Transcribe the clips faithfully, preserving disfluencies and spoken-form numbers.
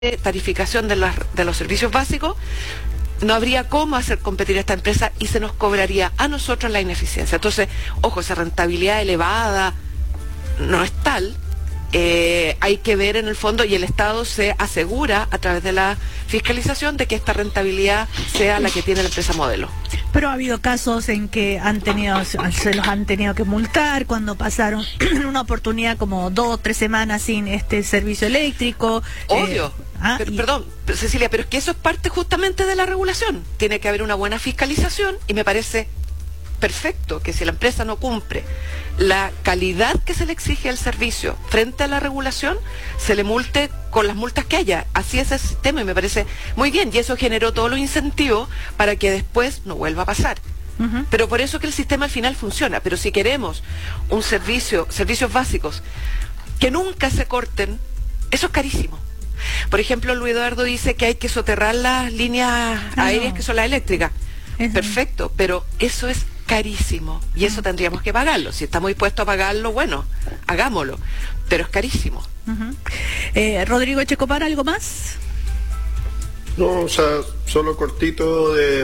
de tarificación de, las, de los servicios básicos, no habría cómo hacer competir a esta empresa y se nos cobraría a nosotros la ineficiencia. Entonces, ojo, esa rentabilidad elevada no es tal. Eh, hay que ver en el fondo, y el Estado se asegura a través de la fiscalización de que esta rentabilidad sea la que tiene la empresa modelo. Pero ha habido casos en que han tenido, se los han tenido que multar cuando pasaron una oportunidad como dos o tres semanas sin este servicio eléctrico. Obvio. Eh, ah, pero, y... Perdón, Cecilia, pero es que eso es parte justamente de la regulación. Tiene que haber una buena fiscalización y me parece perfecto que si la empresa no cumple la calidad que se le exige al servicio frente a la regulación, se le multe con las multas que haya. Así es el sistema y me parece muy bien. Y eso generó todos los incentivos para que después no vuelva a pasar. Uh-huh. Pero por eso que el sistema al final funciona. Pero si queremos un servicio, servicios básicos que nunca se corten, eso es carísimo. Por ejemplo, Luis Eduardo dice que hay que soterrar las líneas no. aéreas que son las eléctricas. Uh-huh. Perfecto, pero eso es carísimo y eso tendríamos que pagarlo. Si estamos dispuestos a pagarlo, bueno, hagámoslo, pero es carísimo. Uh-huh. eh, Rodrigo Echecopar, ¿algo más? No, o sea, solo cortito de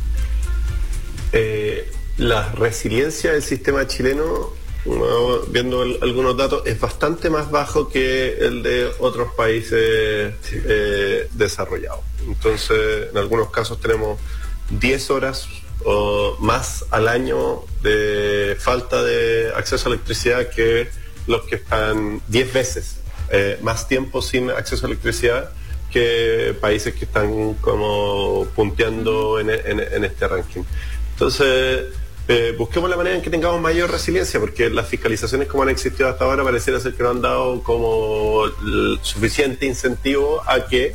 eh, la resiliencia del sistema chileno, uh, viendo el, algunos datos, es bastante más bajo que el de otros países eh, desarrollados. Entonces, en algunos casos tenemos diez horas o más al año de falta de acceso a electricidad que los que están diez veces eh, más tiempo sin acceso a electricidad que países que están como punteando en, en, en este ranking. Entonces, eh, busquemos la manera en que tengamos mayor resiliencia, porque las fiscalizaciones como han existido hasta ahora pareciera ser que no han dado como el suficiente incentivo a que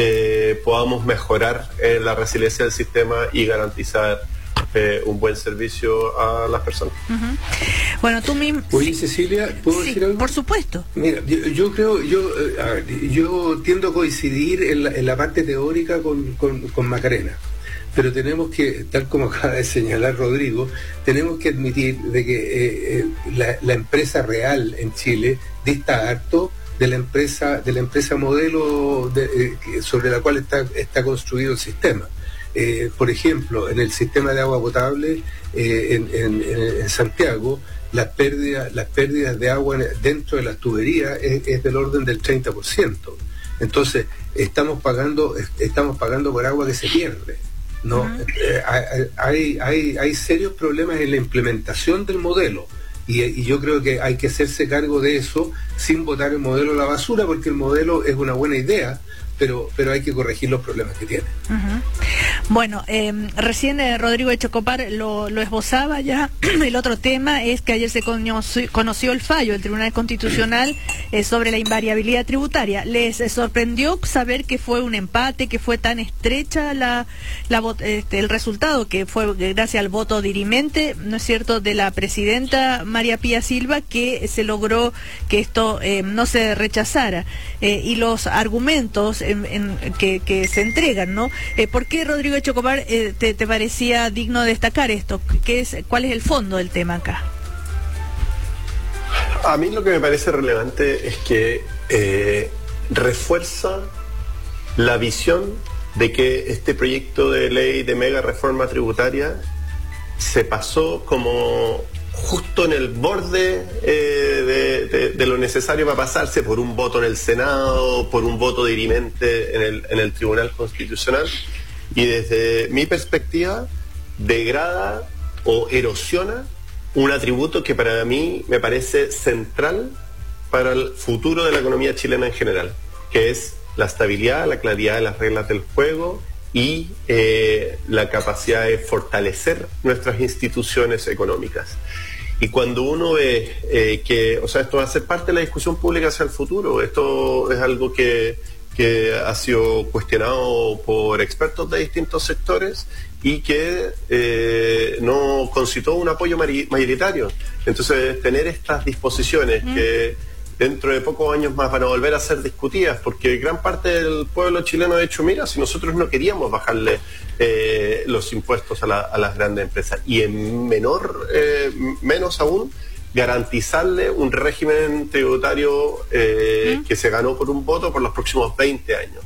Eh, podamos mejorar eh, la resiliencia del sistema y garantizar eh, un buen servicio a las personas. Uh-huh. Bueno, tú mismo... Oye, Cecilia, ¿puedo sí, decir algo? Por supuesto. Mira, yo, yo creo, yo eh, a ver, yo tiendo a coincidir en la, en la parte teórica con, con, con Macarena, pero tenemos que, tal como acaba de señalar Rodrigo, tenemos que admitir de que eh, eh, la, la empresa real en Chile dista harto de la empresa de la empresa modelo de, eh, sobre la cual está está construido el sistema. Eh, por ejemplo, en el sistema de agua potable eh, en, en, en Santiago, las pérdidas las pérdidas de agua dentro de las tuberías es, es del orden del treinta por ciento. Entonces, estamos pagando estamos pagando por agua que se pierde. No, uh-huh. eh, hay, hay hay serios problemas en la implementación del modelo. Y, y yo creo que hay que hacerse cargo de eso sin botar el modelo a la basura, porque el modelo es una buena idea, pero pero hay que corregir los problemas que tiene. Uh-huh. Bueno, eh, recién eh, Rodrigo Echecopar lo, lo esbozaba ya. El otro tema es que ayer se conoció, conoció el fallo del Tribunal Constitucional eh, sobre la invariabilidad tributaria. ¿Les eh, sorprendió saber que fue un empate, que fue tan estrecha la, la este, el resultado, que fue gracias al voto dirimente, ¿no es cierto?, de la presidenta María Pía Silva, que se logró que esto eh, no se rechazara? Eh, y los argumentos en, en, que, que se entregan, ¿no? Eh, ¿Por qué, Rodrigo Echecopar, eh, te, te parecía digno destacar esto? ¿Qué es, ¿Cuál es el fondo del tema acá? A mí lo que me parece relevante es que eh, refuerza la visión de que este proyecto de ley de mega reforma tributaria se pasó como justo en el borde eh, de, de, de lo necesario para pasarse por un voto en el Senado, por un voto dirimente en el, en el Tribunal Constitucional, y desde mi perspectiva degrada o erosiona un atributo que para mí me parece central para el futuro de la economía chilena en general, que es la estabilidad, la claridad de las reglas del juego y eh, la capacidad de fortalecer nuestras instituciones económicas. Y cuando uno ve eh, que, o sea, esto va a ser parte de la discusión pública hacia el futuro, esto es algo que, que ha sido cuestionado por expertos de distintos sectores y que eh, no concitó un apoyo mayoritario. Entonces, tener estas disposiciones mm. que dentro de pocos años más van a volver a ser discutidas, porque gran parte del pueblo chileno ha dicho, mira, si nosotros no queríamos bajarle eh, los impuestos a, la, a las grandes empresas, y en menor, eh, menos aún, garantizarle un régimen tributario eh, ¿Mm? que se ganó por un voto por los próximos veinte años.